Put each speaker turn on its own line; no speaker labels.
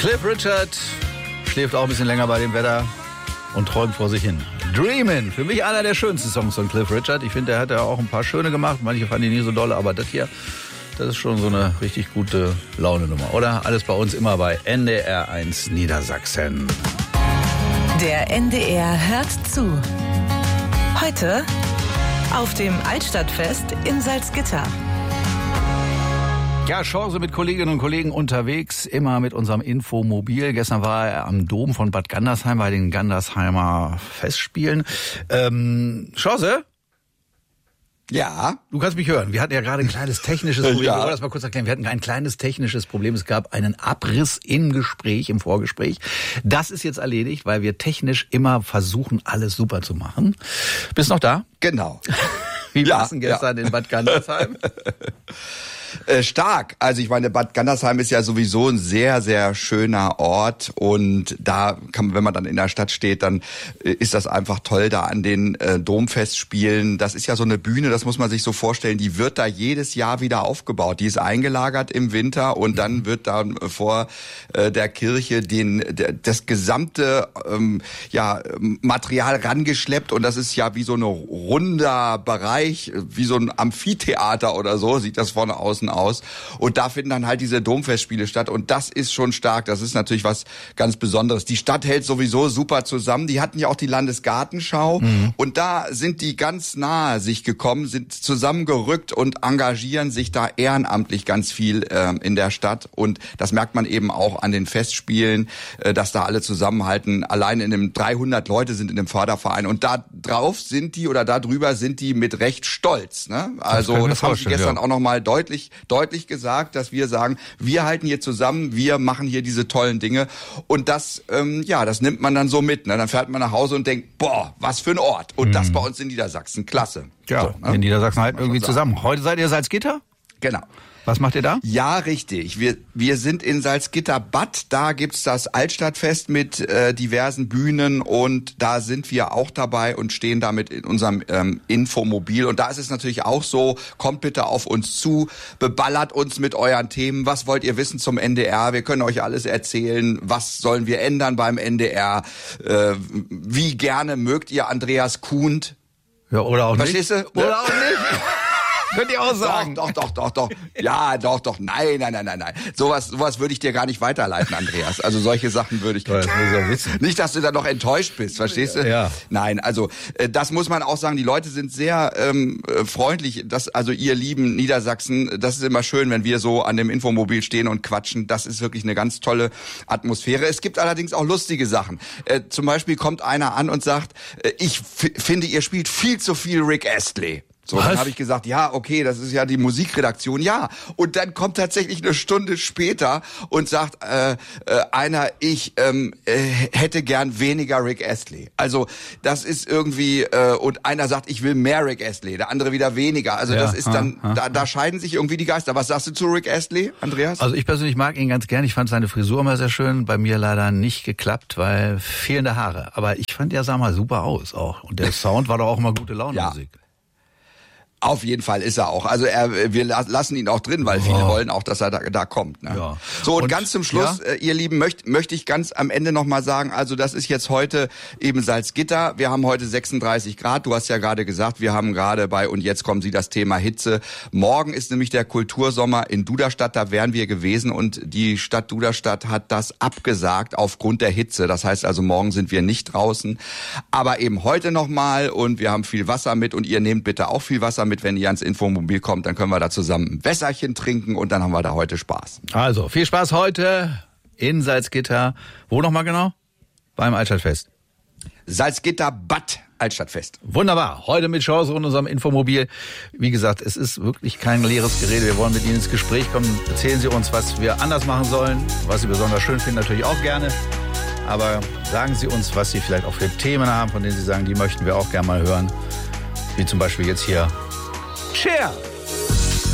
Cliff Richard schläft auch ein bisschen länger bei dem Wetter und träumt vor sich hin. Dreamin', für mich einer der schönsten Songs von Cliff Richard. Ich finde, der hat ja auch ein paar schöne gemacht. Manche fand ich nicht so doll, aber das hier, das ist schon so eine richtig gute Laune-Nummer, oder? Alles bei uns immer bei NDR 1 Niedersachsen.
Der NDR hört zu. Heute auf dem Altstadtfest in Salzgitter.
Ja, Chance mit Kolleginnen und Kollegen unterwegs, immer mit unserem Infomobil. Gestern war er am Dom von Bad Gandersheim bei den Gandersheimer Festspielen. Chance?
Ja.
Du kannst mich hören. Wir hatten ja gerade ein kleines technisches Problem.
Ja.
Ich wollte das mal kurz erklären. Wir hatten ein kleines technisches Problem. Es gab einen Abriss im Gespräch, im Vorgespräch. Das ist jetzt erledigt, weil wir technisch immer versuchen, alles super zu machen. Bist noch da?
Genau.
Wie war's denn gestern in Bad Gandersheim?
Stark. Also ich meine, Bad Gandersheim ist ja sowieso ein sehr, sehr schöner Ort und da kann man, wenn man dann in der Stadt steht, dann ist das einfach toll da an den Domfestspielen. Das ist ja so eine Bühne, das muss man sich so vorstellen, die wird da jedes Jahr wieder aufgebaut. Die ist eingelagert im Winter und dann wird dann vor der Kirche das gesamte Material rangeschleppt und das ist ja wie so ein runder Bereich, wie so ein Amphitheater oder so, sieht das von außen aus. Und da finden dann halt diese Domfestspiele statt. Und das ist schon stark. Das ist natürlich was ganz Besonderes. Die Stadt hält sowieso super zusammen. Die hatten ja auch die Landesgartenschau. Mhm. Und da sind die ganz nahe sich gekommen, sind zusammengerückt und engagieren sich da ehrenamtlich ganz viel in der Stadt. Und das merkt man eben auch an den Festspielen, dass da alle zusammenhalten. Allein in dem 300 Leute sind in dem Förderverein. Und da drauf sind die oder da drüber sind die mit Recht stolz. Ne? Also das haben sie gestern auch nochmal deutlich gesagt, dass wir sagen, wir halten hier zusammen, wir machen hier diese tollen Dinge und das, das nimmt man dann so mit. Ne? Dann fährt man nach Hause und denkt, boah, was für ein Ort. Und das bei uns in Niedersachsen, klasse.
Ja,
so, ne?
In Niedersachsen halten irgendwie zusammen. Heute seid ihr Salzgitter?
Genau.
Was macht ihr da?
Ja, richtig. Wir sind in Salzgitter-Bad. Da gibt's das Altstadtfest mit diversen Bühnen und da sind wir auch dabei und stehen damit in unserem Infomobil. Und da ist es natürlich auch so, kommt bitte auf uns zu, beballert uns mit euren Themen. Was wollt ihr wissen zum NDR? Wir können euch alles erzählen. Was sollen wir ändern beim NDR? Wie gerne mögt ihr Andreas Kuhnt?
Ja, oder auch
Verstehst
nicht.
Du?
Oder auch nicht. Könnt ihr auch sagen.
Doch. Ja, doch. Nein. Sowas würde ich dir gar nicht weiterleiten, Andreas. Also solche Sachen würde ich nicht, dass du da noch enttäuscht bist, verstehst du?
Ja.
Nein, also das muss man auch sagen, die Leute sind sehr freundlich, also ihr lieben Niedersachsen, das ist immer schön, wenn wir so an dem Infomobil stehen und quatschen. Das ist wirklich eine ganz tolle Atmosphäre. Es gibt allerdings auch lustige Sachen. Zum Beispiel kommt einer an und sagt, ich finde, ihr spielt viel zu viel Rick Astley. So, dann habe ich gesagt, ja, okay, das ist ja die Musikredaktion, ja. Und dann kommt tatsächlich eine Stunde später und sagt ich hätte gern weniger Rick Astley. Also das ist irgendwie, und einer sagt, ich will mehr Rick Astley, der andere wieder weniger. Also das ist dann, da scheiden sich irgendwie die Geister. Was sagst du zu Rick Astley, Andreas?
Also ich persönlich mag ihn ganz gern. Ich fand seine Frisur immer sehr schön. Bei mir leider nicht geklappt, weil fehlende Haare. Aber ich fand, er sah mal super aus auch. Und der Sound war doch auch immer gute Laune-Musik.
Ja. Auf jeden Fall ist er auch. Also wir lassen ihn auch drin, weil viele wollen auch, dass er da kommt. Ne?
Ja.
So, und ganz zum Schluss, ihr Lieben, möchte ich ganz am Ende nochmal sagen, also das ist jetzt heute eben Salzgitter. Wir haben heute 36 Grad. Du hast ja gerade gesagt, wir haben gerade und jetzt kommen Sie, das Thema Hitze. Morgen ist nämlich der Kultursommer in Duderstadt, da wären wir gewesen und die Stadt Duderstadt hat das abgesagt aufgrund der Hitze. Das heißt also, morgen sind wir nicht draußen. Aber eben heute nochmal und wir haben viel Wasser mit und ihr nehmt bitte auch viel Wasser mit, wenn ihr ans Infomobil kommt, dann können wir da zusammen ein Wässerchen trinken und dann haben wir da heute Spaß.
Also, viel Spaß heute in Salzgitter. Wo nochmal genau? Beim Altstadtfest.
Salzgitter-Bad Altstadtfest.
Wunderbar. Heute mit Chance und unserem Infomobil. Wie gesagt, es ist wirklich kein leeres Gerede. Wir wollen mit Ihnen ins Gespräch kommen. Erzählen Sie uns, was wir anders machen sollen, was Sie besonders schön finden, natürlich auch gerne. Aber sagen Sie uns, was Sie vielleicht auch für Themen haben, von denen Sie sagen, die möchten wir auch gerne mal hören. Wie zum Beispiel jetzt hier Cher.